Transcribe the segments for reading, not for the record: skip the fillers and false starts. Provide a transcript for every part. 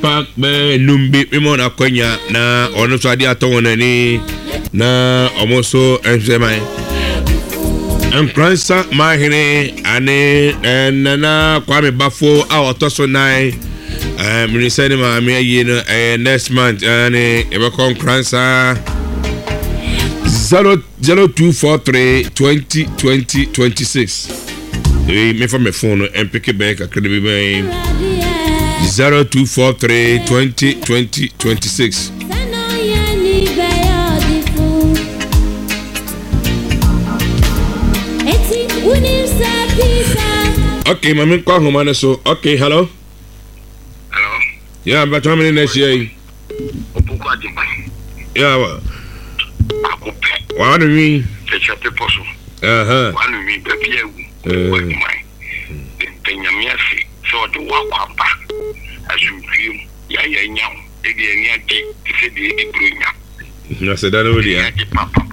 Park be numbi mimona konya na ono so ade atowon ani na omoso ensemai Enkransa mahine ane nana Kwame Bafo a otoso nine minisani ma me yi no next month ane ebeko Enkransa 0243 202026 me for my phone and pick it back academy 0243 202026 Okay, mami kwa humane so. Okay, hello. Hello. Yeah, but how many next year? Opukwa jimba. Yeah, what? Akupe. What do you mean? Teacher people so. What do you mean? Baby, what do you mean? Penyamiasi. So the wakwamba. Asumfium. Ya nyam. Edi enyaji. Ise di edi brunya. Na se dano wodi ya. Papa.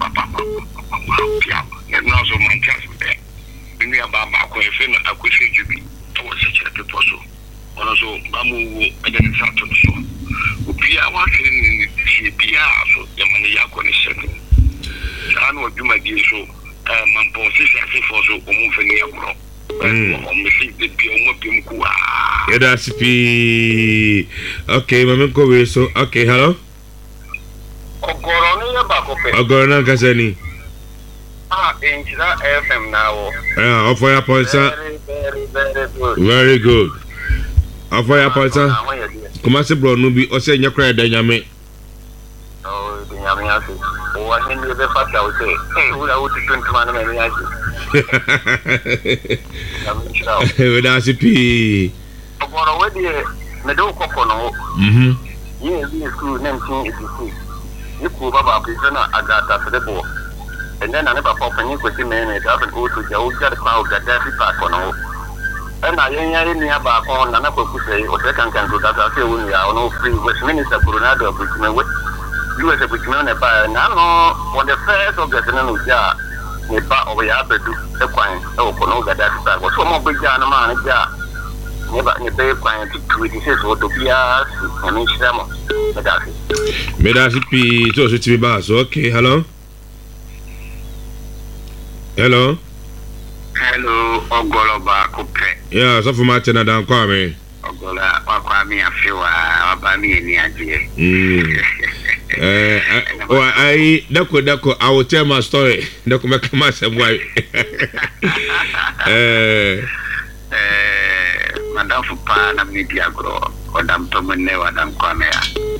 Ya no so manchas be. Bini ababa ko efe na akwese jubi. To teacher people so. Ono so bamu eden sato so. Opia wa ni bia so yamani yako ni shedo. Sano oduma di so mampo sisi asifo so omufeni yakro. Omesi de bia omopim ku a. Yeda sipi. Okay, mami ko we so. Okay, hello. Ogoro ni yaba ko pe. Ogoro na kasani. Inchira FM now. Yeah, offer your pointer. Very good. Very good. Offer your pointer. Kuma se bro no bi o se nyakra da nyame. Oh, the nyame afi. O wa hin be fata o se. Ura o 20 man me nyaji. We da sipi. Ogoro we de me do kokko no. Ye bi school 1986. Yiku baba prisona agata fedebo. And then I never pop any question minute. I haven't go to the old crowd that every park on. And I ain't nearby on another say, or second can do that. I say, we are no free Westminster Coronado, which may US which may by now on the first of the Jar, nearby over to the coin, oh, Conoga that was so more big than a man, never in the bay coin to 26 or to be asked. I mean, Medasipi, so to be bas. Okay, hello. Hello. Hello, Ogoloba Coupe. Yeah, so for my channel down Kwame. Ogola, Kwame Afiwa, Abami Niaje. I Dako, I will tell my story. Dako make myself wife. Madam Fupa na media grow, Madam Tomene, Madam Kwame.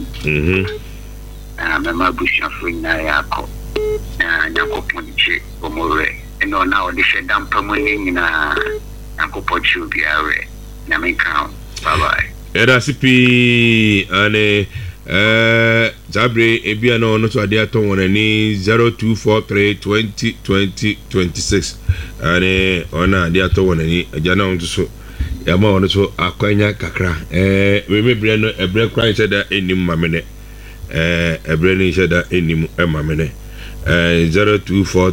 Mama Busha Funa Yako. Yako Ponche, Omore. No, now they said, I'm promoting Uncle Pochu Biare. Namika, bye bye. Edasipi and Zabre Ebiano, not to Adiaton on any 0243 202026. And on Adiaton on any Jana on so Yama on so Aquanya Kakra. Remember a break crying said that in Mamene. A brain said that in Mamene. 0243